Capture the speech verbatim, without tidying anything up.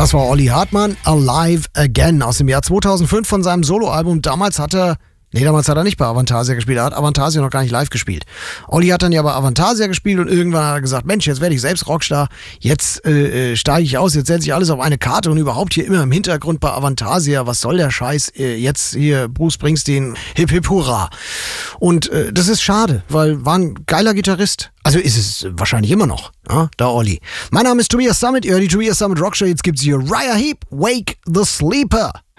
Das war Olli Hartmann, Alive Again aus dem Jahr zweitausendfünf von seinem Soloalbum. Damals hat er, nee, damals hat er nicht bei Avantasia gespielt, er hat Avantasia noch gar nicht live gespielt. Olli hat dann ja bei Avantasia gespielt und irgendwann hat er gesagt, Mensch, jetzt werde ich selbst Rockstar, jetzt äh, steige ich aus, jetzt setze ich alles auf eine Karte und überhaupt hier immer im Hintergrund bei Avantasia, was soll der Scheiß, äh, jetzt hier Bruce Springsteen, hip hip hurra. Und äh, das ist schade, weil war ein geiler Gitarrist. Also ist es wahrscheinlich immer noch, ja, der Olli. Mein Name ist Tobias Summit, ihr hört die Tobias Summit Rockshow, jetzt gibt's hier Uriah Heep, Wake the Sleeper.